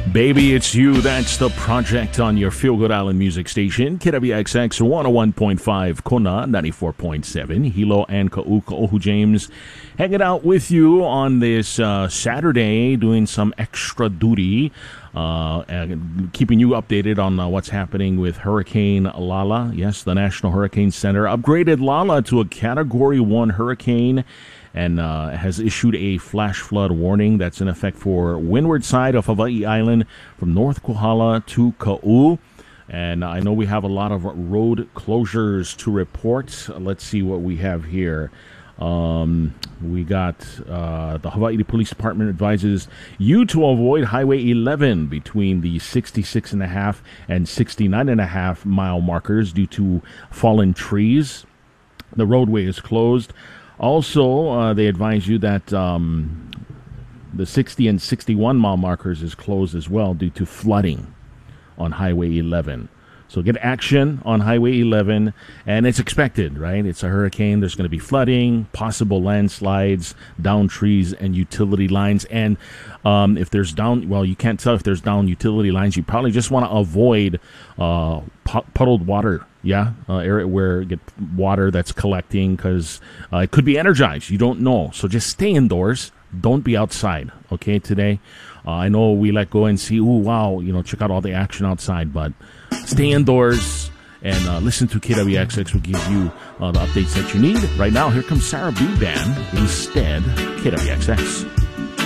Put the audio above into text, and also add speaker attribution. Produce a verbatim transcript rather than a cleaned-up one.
Speaker 1: Baby, It's You. That's the project on your Feel Good Island music station. K W X X one oh one point five, Kona ninety-four point seven. Hilo and Ka'u, Ka'ohu James hanging out with you on this uh, Saturday, doing some extra duty, uh, and keeping you updated on uh, what's happening with Hurricane Lala. Yes, the National Hurricane Center upgraded Lala to a Category one hurricane, and uh, has issued a flash flood warning that's in effect for windward side of Hawaii Island from North Kohala to Ka'u. And I know we have a lot of road closures to report. Let's see what we have here. Um, we got uh, the Hawaii Police Department advises you to avoid Highway eleven between the sixty-six and a half and sixty-nine and a half mile markers due to fallen trees. The roadway is closed. Also, uh, they advise you that um, the sixty and sixty-one mile markers is closed as well due to flooding on Highway eleven. So get action on Highway eleven, and it's expected, right? It's a hurricane. There's going to be flooding, possible landslides, down trees, and utility lines. And um, if there's down, well, you can't tell if there's down utility lines. You probably just want to avoid uh, puddled water. Yeah, uh, area where you get water that's collecting, because uh, it could be energized. You don't know. So just stay indoors. Don't be outside, okay, today. Uh, I know we let go and see, ooh, wow, you know, check out all the action outside, but stay indoors and uh, listen to K W X X will give you uh, the updates that you need. Right now, here comes Sarah B. Band instead, K W X X.